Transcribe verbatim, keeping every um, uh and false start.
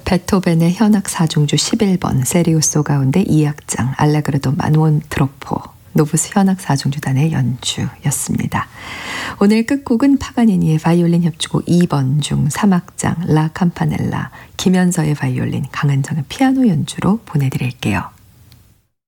베토벤의 현악 사중주 십일 번, 세리우소 가운데 이 악장, 알레그르도 만원 트로포, 노브스 현악 사중주단의 연주였습니다. 오늘 끝곡은 파가니니의 바이올린 협주곡 이 번 중 삼 악장 라 캠파넬라, 김현서의 바이올린, 강은정의 피아노 연주로 보내드릴게요.